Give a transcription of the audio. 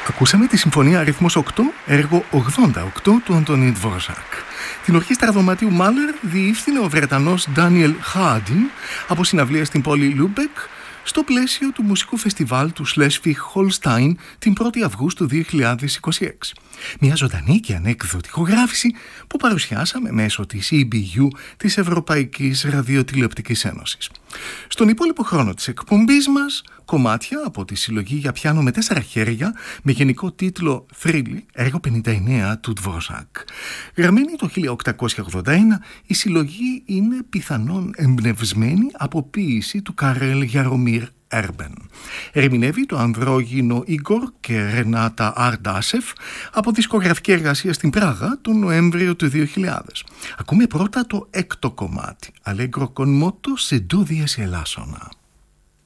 Ακούσαμε τη συμφωνία αριθμός 8, έργο 88 του Αντωνί Ντβόρζακ. Την ορχήστρα δωματίου Μάλερ διεύθυνε ο Βρετανός Ντάνιελ Χάντιν από συναυλία στην πόλη Λούμπεκ στο πλαίσιο του μουσικού φεστιβάλ του Σλέσβιχ-Χολστάιν την 1η Αυγούστου 2026. Μια ζωντανή και ανέκδοτη ηχογράφηση που παρουσιάσαμε μέσω της EBU, της Ευρωπαϊκής Ραδιοτηλεοπτικής Ένωσης. Στον υπόλοιπο χρόνο της εκπομπής μας, κομμάτια από τη συλλογή για πιάνο με 4 χέρια με γενικό τίτλο «Θρύλη», έργο 59 του Ντβόρζακ. Γραμμένη το 1881, η συλλογή είναι πιθανόν εμπνευσμένη από ποίηση του Καρέλ Γιαρομίρ Έρμπεν. Ερμηνεύει το ανδρόγυνο Ίγκορ και Ρενάτα Αρντάσεφ από δισκογραφική εργασία στην Πράγα τον Νοέμβριο του 2000. Ακούμε πρώτα το έκτο κομμάτι, Allegro con moto se do dies el asona.